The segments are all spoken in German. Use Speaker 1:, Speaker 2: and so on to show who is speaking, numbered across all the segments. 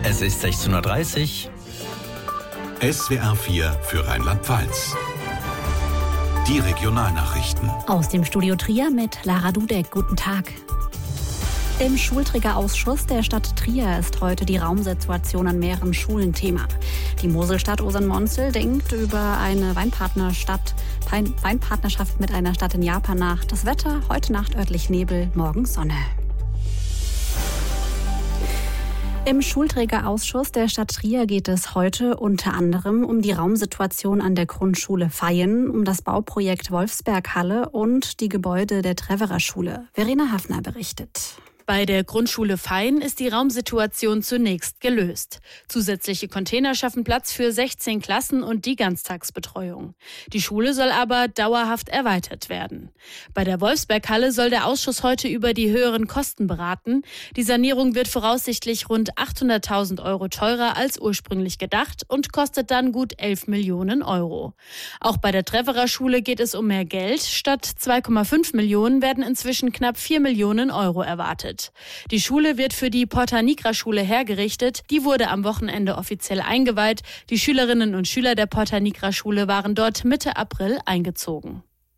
Speaker 1: Es ist 16:30 Uhr.
Speaker 2: SWR 4 für Rheinland-Pfalz. Die Regionalnachrichten.
Speaker 3: Aus dem Studio Trier mit Lara Dudek. Guten Tag. Im Schulträgerausschuss der Stadt Trier ist heute die Raumsituation an mehreren Schulen Thema. Die Moselstadt Osern-Monzel denkt über eine Weinpartnerschaft mit einer Stadt in Japan nach. Das Wetter: heute Nacht örtlich Nebel, morgen Sonne. Im Schulträgerausschuss der Stadt Trier geht es heute unter anderem um die Raumsituation an der Grundschule Vayen, um das Bauprojekt Wolfsberghalle und die Gebäude der Treverer Schule. Verena Hafner berichtet.
Speaker 4: Bei der Grundschule Vayen ist die Raumsituation zunächst gelöst. Zusätzliche Container schaffen Platz für 16 Klassen und die Ganztagsbetreuung. Die Schule soll aber dauerhaft erweitert werden. Bei der Wolfsberghalle soll der Ausschuss heute über die höheren Kosten beraten. Die Sanierung wird voraussichtlich rund 800.000 € teurer als ursprünglich gedacht und kostet dann gut 11 Millionen €. Auch bei der Treverer Schule geht es um mehr Geld. Statt 2,5 Millionen werden inzwischen knapp 4 Millionen € erwartet. Die Schule wird für die Porta Nigra Schule hergerichtet. Die wurde am Wochenende offiziell eingeweiht. Die Schülerinnen und Schüler der Porta Nigra Schule waren dort Mitte April eingezogen.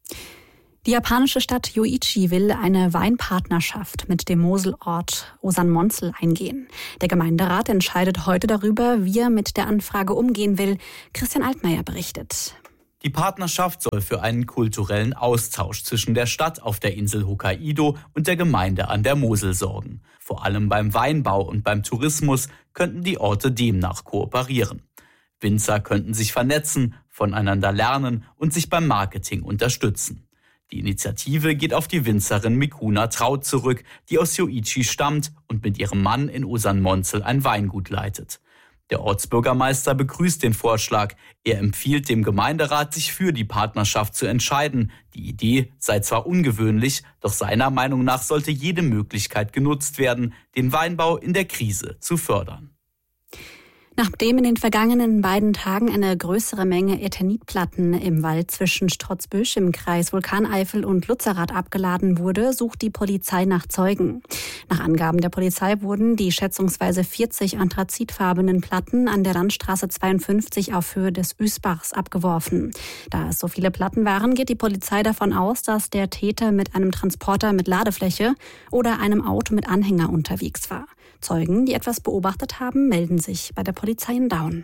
Speaker 3: Die japanische Stadt Yoichi will eine Weinpartnerschaft mit dem Moselort Osern-Monzel eingehen. Der Gemeinderat entscheidet heute darüber, wie er mit der Anfrage umgehen will. Christian Altmaier berichtet.
Speaker 5: Die Partnerschaft soll für einen kulturellen Austausch zwischen der Stadt auf der Insel Hokkaido und der Gemeinde an der Mosel sorgen. Vor allem beim Weinbau und beim Tourismus könnten die Orte demnach kooperieren. Winzer könnten sich vernetzen, voneinander lernen und sich beim Marketing unterstützen. Die Initiative geht auf die Winzerin Mikuna Traut zurück, die aus Yoichi stammt und mit ihrem Mann in Osern-Monzel ein Weingut leitet. Der Ortsbürgermeister begrüßt den Vorschlag. Er empfiehlt dem Gemeinderat, sich für die Partnerschaft zu entscheiden. Die Idee sei zwar ungewöhnlich, doch seiner Meinung nach sollte jede Möglichkeit genutzt werden, den Weinbau in der Krise zu fördern.
Speaker 3: Nachdem in den vergangenen beiden Tagen eine größere Menge Eternitplatten im Wald zwischen Strotzbüsch im Kreis Vulkaneifel und Lützerath abgeladen wurde, sucht die Polizei nach Zeugen. Nach Angaben der Polizei wurden die schätzungsweise 40 anthrazitfarbenen Platten an der Landstraße 52 auf Höhe des Üßbachs abgeworfen. Da es so viele Platten waren, geht die Polizei davon aus, dass der Täter mit einem Transporter mit Ladefläche oder einem Auto mit Anhänger unterwegs war. Zeugen, die etwas beobachtet haben, melden sich bei der Polizei in Daun.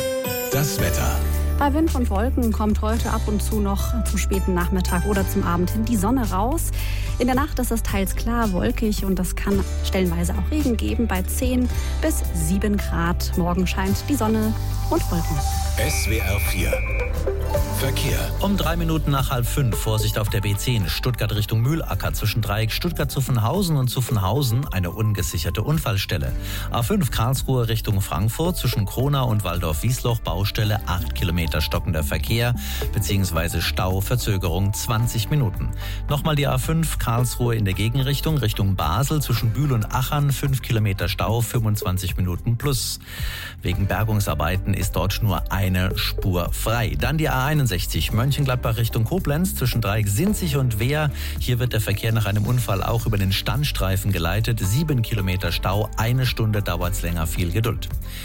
Speaker 2: Das Wetter.
Speaker 3: Bei Wind und Wolken kommt heute ab und zu noch zum späten Nachmittag oder zum Abend hin die Sonne raus. In der Nacht ist es teils klar, wolkig und es kann stellenweise auch Regen geben bei 10 bis 7 Grad. Morgen scheint die Sonne und Wolken.
Speaker 2: SWR 4 Verkehr.
Speaker 1: Um 3 Minuten nach 4:30 Vorsicht auf der B10 Stuttgart Richtung Mühlacker zwischen Dreieck Stuttgart-Zuffenhausen und Zuffenhausen eine ungesicherte Unfallstelle. A5 Karlsruhe Richtung Frankfurt zwischen Kronau und Waldorf-Wiesloch Baustelle 8 Kilometer stockender Verkehr bzw. Stau, Verzögerung 20 Minuten. Nochmal die A5 Karlsruhe in der Gegenrichtung Richtung Basel zwischen Bühl und Achern 5 Kilometer Stau, 25 Minuten plus. Wegen Bergungsarbeiten ist dort nur eine Spur frei. Dann die A61 Mönchengladbach Richtung Koblenz zwischen Dreieck Sinzig und Wehr. Hier wird der Verkehr nach einem Unfall auch über den Standstreifen geleitet. 7 Kilometer Stau, 1 Stunde dauert's länger, viel Geduld.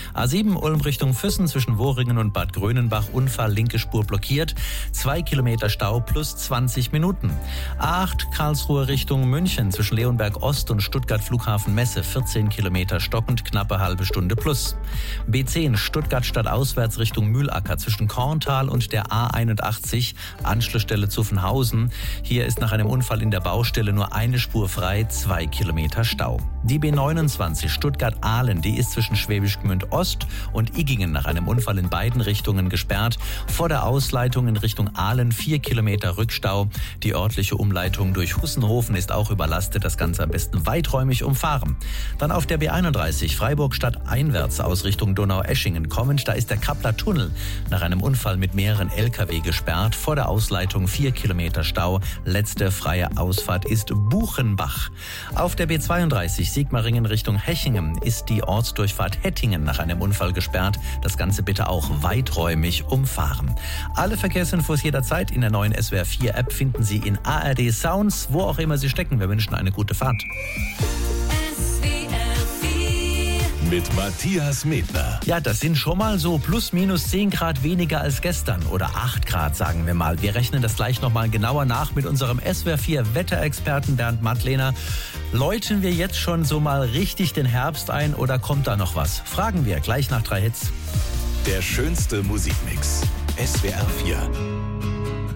Speaker 1: A7 Ulm Richtung Füssen zwischen Wohringen und Bad Grönenbach Unfall, linke Spur blockiert. 2 Kilometer Stau plus 20 Minuten. A8 Karlsruhe Richtung München zwischen Leonberg Ost und Stuttgart Flughafen Messe 14 Kilometer stockend, knappe halbe Stunde plus. B10 Stuttgart stadtauswärts Richtung Mühlacker zwischen Korntal und der A81 Anschlussstelle Zuffenhausen. Hier ist nach einem Unfall in der Baustelle nur eine Spur frei, 2 Kilometer Stau. Die B29 Stuttgart-Ahlen, die ist zwischen Schwäbisch Gmünd Ost und Iggingen nach einem Unfall in beiden Richtungen gesperrt. Vor der Ausleitung in Richtung Ahlen 4 Kilometer Rückstau. Die örtliche Umleitung durch Hussenhofen ist auch überlastet. Das Ganze am besten weiträumig umfahren. Dann auf der B31 Freiburg-Stadt einwärts aus Richtung Donaueschingen kommend. Da ist der Kappler Tunnel nach einem Unfall mit mehreren Lkw gesperrt. Vor der Ausleitung 4 Kilometer Stau. Letzte freie Ausfahrt ist Buchenbach. Auf der B32 Sigmaringen Richtung Hechingen ist die Ortsdurchfahrt Hettingen nach einem Unfall gesperrt. Das Ganze bitte auch weiträumig umfahren. Alle Verkehrsinfos jederzeit in der neuen SWR 4 App finden Sie in ARD Sounds, wo auch immer Sie stecken. Wir wünschen eine gute Fahrt.
Speaker 2: mit Matthias Medner.
Speaker 1: Ja, das sind schon mal so plus minus 10 Grad weniger als gestern oder 8 Grad, sagen wir mal. Wir rechnen das gleich nochmal genauer nach mit unserem SWR 4 Wetterexperten Bernd Mattlehner. Läuten wir jetzt schon so mal richtig den Herbst ein oder kommt da noch was? Fragen wir gleich nach 3 Hits.
Speaker 2: Der schönste Musikmix. SWR 4.